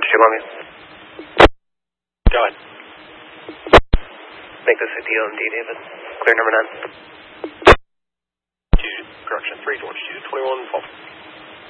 George 2 Longest. Go ahead. Make this a DLMD, David. Clear number 9. 2, correction, 3 George 2, 21 Fault.